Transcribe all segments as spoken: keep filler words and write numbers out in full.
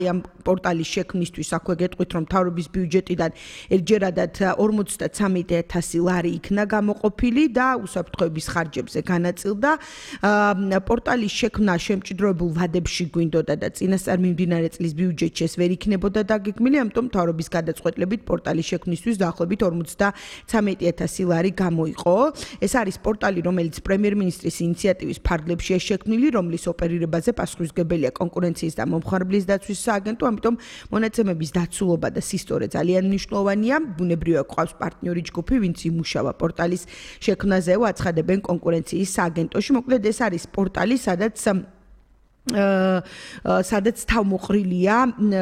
ამ პორტალის შექმნისთვის აქვე გეტყვით რომ მთავრობის ბიუჯეტიდან ერთჯერადად ორმოცდათრამეტი ათასი ლარი იქნა გამოყოფილი და უსაფრთხოების ხარჯებზე განაწილდა. პორტალის შექმნა შემჭიდროებულ ვადებში გვინდოდა და წინასწარ მიმდინარე წლის ბიუჯეტში ეს ვერ იქნებოდა დაგეგმილი, ამიტომ მთავრობის გადაწყვეტილებით პორტალის შექმნისთვის დაახლოებით ორმოცდათრამეტი ათასი ლარი გამოიყო. ეს არის პორტალი, რომელიც პრემიერ-მინისტრის ინიციატივის ფარგლებშია შექმნილი, რომლის ოპერირებაზე პასუხისმგებელია კონკურენციის და მომხმარებლის დაცვის სააგენტო, ამიტომ მონაცემების დაცულობა და სისტორე ძალიან მნიშვნელოვანია. ბუნებრივია გვყავს პარტნიორი ჯგუფი, ვინც იმუშავა პორტალის შექმნაზე, აცხადებენ კონკურენციის სააგენტოში. მოკლედ ეს არის პორტალი, სადაც სადაც თავმოყრილია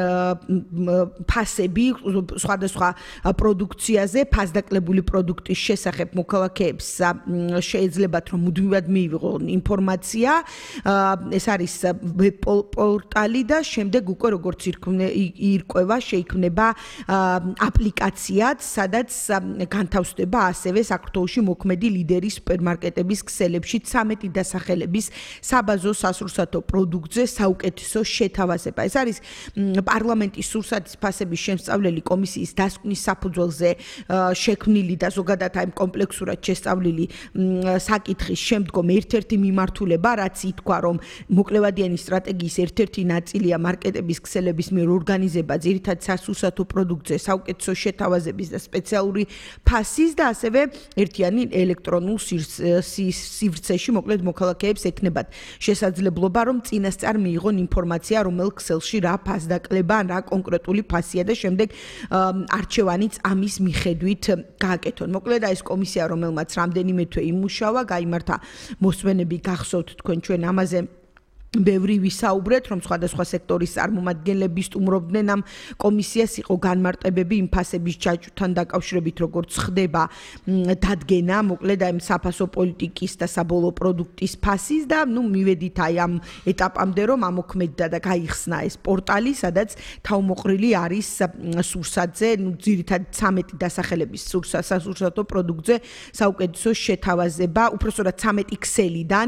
ფასები სხვადასხვა პროდუქციაზე, ფასდაკლებული პროდუქტის შესახებ მოქალაქეებს შეიძლებათ რომ მუდმივად მიიღონ ინფორმაცია. ეს არის პორტალი და შემდეგ უკვე როგორც ირკვევა, შეიქმნება აპლიკაციაც, სადაც განთავსდება ასევე საქართველოში მოქმედი ლიდერი სუპერმარკეტების ქსელებში ცამეტი დასახელების საბაზო სასურსათო პროდუქტი პროდუქტზე საუკეთესო შეთავაზება. ეს არის პარლამენტის სურსათის ფასების შემსწავლელი კომისიის დასკვნის საფუძველზე შექმნილი და ზოგადად აი კომპლექსურად შესწავლილი საკითხის შემდგომ ერთ-ერთი მიმართულება, რაც ითქვა, რომ მოკლევადიანი სტრატეგიის ერთ-ერთი ნაწილია მარკეტების ქსელების მიერ ორგანიზება ძირითად სასურსათო პროდუქტზე საუკეთესო შეთავაზების და სპეციალური ფასის და ასევე ერთიანი ელექტრონულ სივრცეში მოკლედ მოქალაქეებს ექნებათ შესაძლებლობა, რომ წინასწარ მიიღონ ინფორმაცია, რომელ ქსელში რა ფასდაკლება, რა კონკრეტული ფასია და შემდეგ არჩევანიც ამის მიხედვით გააკეთონ. მოკლედ ეს კომისია, რომელმაც რამდენიმე თვე იმუშავა, გაიმართა მოსვენები, გახსოვთ თქვენ ჩვენ ამაზე ბევრი ვისაუბრეთ, რომ სხვადასხვა სექტორის წარმომადგენლები სტუმრობდნენ ამ კომისიას, იყო განმარტებები იმ ფასების ჯაჭვთან დაკავშირებით, როგორც ხდება დადგენა, მოკლედ აი საფასო პოლიტიკის და საბოლოო პროდუქტის ფასის და ნუ მივედით აი ამ ეტაპამდე, რომ ამოქმედდა და გაიხსნა ეს პორტალი, სადაც თავმოყრილი არის სურსათზე, ნუ ძირითადად ცამეტი დასახელების სასურსათო პროდუქტზე საუკეთესო შეთავაზება, უпростоრად ცამეტი ქსელიდან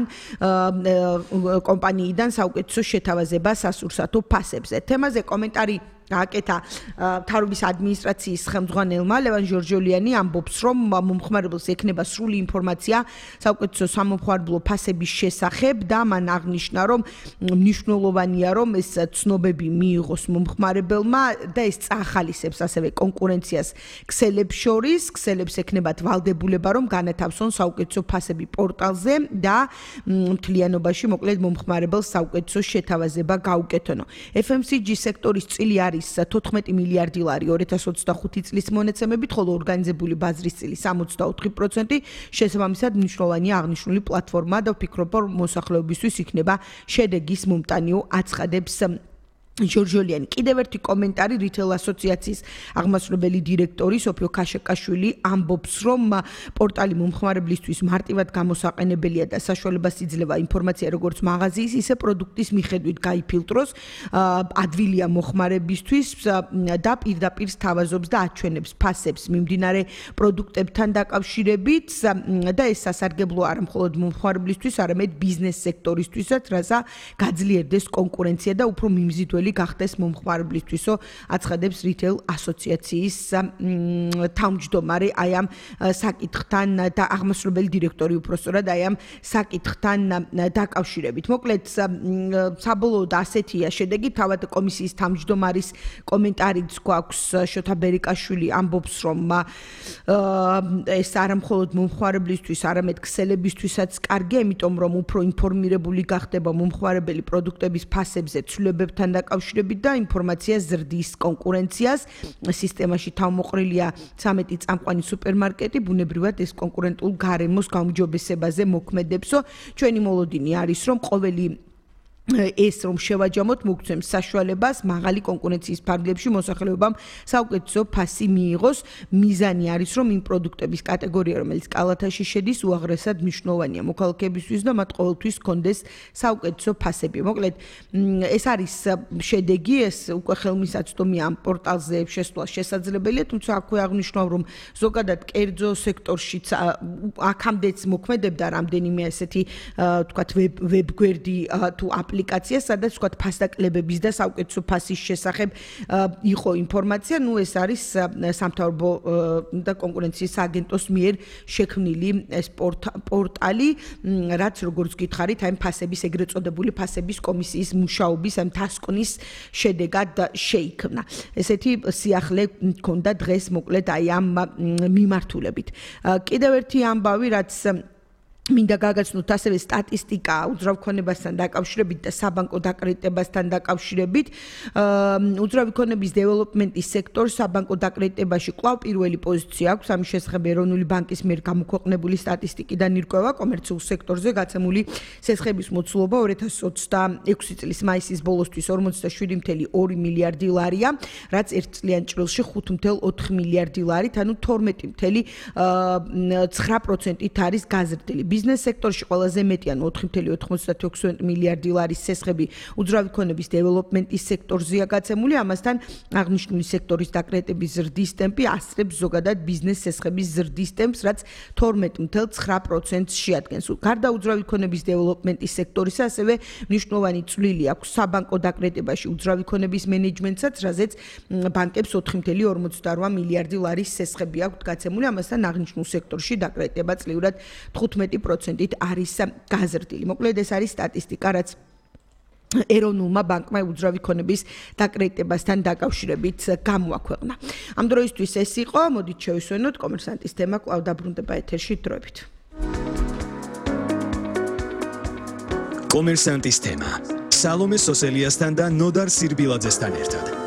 კომპანიის დან საუკეთესო შეთავაზება სასურსათო ფასებზე. თემაზე კომენტარი გააკეთა მთავრობის ადმინისტრაციის ხელმძღვანელმა ლევან ჟორჟოლიანი ამბობს, რომ მომხმარებელს ექნება სრული ინფორმაცია საუკეთესო სამომხმარებლო ფასების შესახებ და მან აღნიშნა, რომ მნიშვნელოვანია, რომ ეს ცნობები მიიღოს მომხმარებელმა და ეს წაახალისებს ასევე კონკურენციას ქსელებს შორის, ქსელებს ექნებათ ვალდებულება, რომ განათავსონ საუკეთესო ფასები პორტალზე და მთლიანობაში მოკლედ მომხმარებელს საუკეთესო შეთავაზება გაუკეთონო. ეფ ემ სი ჯი სექტორის წილი არის თოთხმეტი მილიარდი ლარი ორი ათას ოცდახუთი წლის მონაცემებით, ხოლო ორგანიზებული ბაზრის წილი სამოცდაოთხი პროცენტი, შესაბამისად მნიშვნელოვანია აღნიშნული პლატფორმა და ვფიქრობ, რომ მოსახლეობისთვის იქნება შედეგის მომტანიო, აცხადებს ჟორჟოლიანი. კიდევ ერთი კომენტარი რიტეილ ასოციაციის აღმასრულებელი დირექტორი სოფიო ქაშაკაშვილი ამბობს, რომ პორტალი მომხმარებლისთვის მარტივად გამოსაყენებელია და საშუალებას იძლევა ინფორმაცია როგორც მაღაზიის, ისე პროდუქტის მიხედვით გაიფილტროს, ადვილია მოხმარებისთვის და პირდაპირ სთავაზობს და აჩვენებს ფასებს მიმდინარე პროდუქტებთან დაკავშირებით და ეს სასარგებლო არა მხოლოდ მომხმარებლისთვის, არამედ ბიზნეს სექტორისთვისაც, რათა გაძლიერდეს კონკურენცია და უფრო მიმზიდველი გახდეს მომხმარებლისთვისო, აცხადებს რიტეილ ასოციაციის თავმჯდომარე აი ამ საკითხთან და აღმასრულებელი დირექტორი უпростоრად აი ამ საკითხთან დაკავშირებით. მოკლედ საბოლოოდ ასეთია შედეგი, თავად კომისიის თავმჯდომარის კომენტარიც გვაქვს, შოთა ბერიკაშვილი ამბობს, რომ ეს არა მხოლოდ მომხმარებლისთვის, არამედ ქსელებისთვისაც კარგია, იმიტომ რომ უფრო ინფორმირებული გახდება მომხმარებელი პროდუქტების ფასებზე, ცვლილებებთან და კავშირებით და ინფორმაცია ზრდის კონკურენციას. სისტემაში თავმოყრილია ცამეტი წამყვანი სუპერმარკეტი, ბუნებრივად ეს კონკურენტულ გარემოს გაუმჯობესებაზე მოქმედებსო. ჩვენი მოლოდინი არის, რომ ყოველი ეს რომ შევაჯამოთ მოგცემს საშუალებას მაღალი კონკურენციის ფარგლებში მოსახლეობამ საუკეთესო ფასი მიიღოს. მიზანი არის, რომ იმ პროდუქტების კატეგორია, რომელიც კალათაში შედის, უაღრესად მნიშვნელოვანია მოქალაქეებისთვის და მათ ყოველთვის ჰქონდეს საუკეთესო ფასები. მოკლედ, ეს არის შედეგი, ეს უკვე ხელმისაწვდომია ამ პორტალზე შესვლა შესაძლებელია, თუმცა აქვე აღნიშნავ, რომ ზოგადად კერძო სექტორშიც აქამდეც მოქმედებდა რამდენიმე ესეთი, ვთქვათ, ვებგვერდი თუ აპლიკაცია, სადაც ვთქვათ ფასდაკლებების და საუკეთესო ფასის შესახებ იყო ინფორმაცია. ნუ ეს არის სამთავრობო და კონკურენციის სააგენტოს მიერ შექმნილი ეს პორტალი, რაც როგორც გითხარით, აი ფასების ეგრეთ წოდებული ფასების კომისიის მუშაობის ამ თასკნის შედეგად შეიქმნა. ესეთი სიახლე მქონდა დღეს მოკლედ აი ამ მიმართულებით. კიდევ ერთი ამბავი, რაც მინდა გაგაცნოთ ასევე სტატისტიკა უძრავ ქონებასთან დაკავშირებით და საბანკო დაკრედიტებასთან დაკავშირებით. უძრავი ქონების დეველოპმენტის სექტორს საბანკო დაკრედიტებაში კვლავ პირველი პოზიცია აქვს. ამის შესახებ ეროვნული ბანკის მიერ გამოქვეყნებული სტატისტიკიდან ირკვევა კომერციულ სექტორზე გაცემული სესხების მოცულობა ორი ათას ოცდაექვსი წლის მაისის ბოლოსთვის ორმოცდაშვიდი წუთი ორი მილიარდი ლარია, რაც ერთ წლიან ჭრილში ხუთი წუთი ოთხ მილიარდი ლარით, ანუ თორმეტი წუთი ცხრა პროცენტით არის გაზრდილი. ბიზნეს სექტორში ყველაზე მეტი ან ოთხი წუთი ოთხმოცდაექვსი მილიარდი ლარის სესხები უძრავი ქონების დეველოპმენტის სექტორზეა გაცემული. ამასთან აღნიშნული სექტორის დაკრედიტების ზრდის ტემპი ასწრებს ზოგადად ბიზნეს სესხების ზრდის ტემპს, რაც თორმეტი წუთი ცხრა პროცენტს შეადგენს. გარდა უძრავი ქონების დეველოპმენტის სექტორისა, ასევე მნიშვნელოვანი წვლილი აქვს საბანკო დაკრედიტებაში უძრავი ქონების მენეჯმენტსაც, რაზეც ბანკებს ოთხი წუთი ორმოცდარვა მილიარდი ლარის სესხები აქვთ გაცემული. ამასთან აღნიშნულ სექტორში დაკრედიტება წლიურად თხუთმეტი პროცენტით არის გაზრდილი. მოკლედ ეს არის სტატისტიკა, რაც ეროვნულმა ბანკმა უძრავი ქონების დაკრედიტებასთან დაკავშირებით გამოაქვეყნა. ამ დროისთვის ეს იყო, მოდით შევისვენოთ კომერსანტის თემა კვლავ დაბრუნდება ეთერში დროებით. კომერსანტის თემა სალომე სოსელიასთან და ნოდარ სირბილაძესთან ერთად.